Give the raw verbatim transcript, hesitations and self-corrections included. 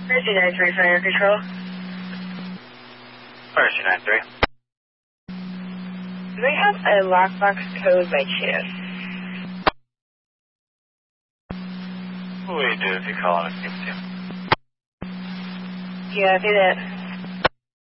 Mercy nine three Fire Control. Mercy nine three. Do they have a lockbox code by chance? We do if you call on a team team. Yeah, do that.